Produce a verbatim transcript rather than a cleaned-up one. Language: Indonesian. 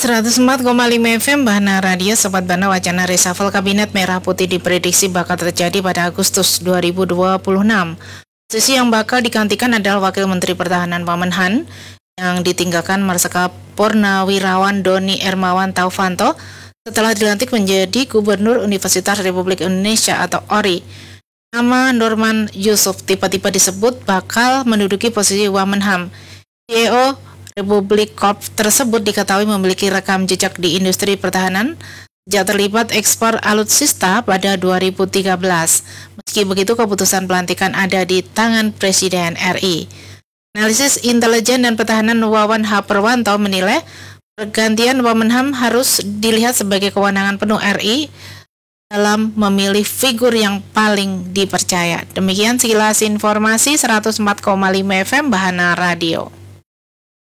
seratus empat koma lima F M Bahana Radio, Sobat Bana. Wacana reshuffle Kabinet Merah Putih diprediksi bakal terjadi pada Agustus dua ribu dua puluh enam. Posisi yang bakal digantikan adalah Wakil Menteri Pertahanan Wamenhan yang ditinggalkan Marsikal Purnawirawan Doni Ermawan Taufanto setelah dilantik menjadi Gubernur Universitas Republik Indonesia atau O R I. Nama Norman Yusuf tiba-tiba disebut bakal menduduki posisi Wamenhan. C E O Republik Corp tersebut diketahui memiliki rekam jejak di industri pertahanan sejak terlibat ekspor alutsista pada dua ribu tiga belas. Meski begitu, keputusan pelantikan ada di tangan Presiden R I. Analisis intelijen dan pertahanan Wawan H. Perwanto menilai pergantian Wamenhan harus dilihat sebagai kewenangan penuh R I dalam memilih figur yang paling dipercaya. Demikian sekilas informasi seratus empat koma lima F M Bahana Radio.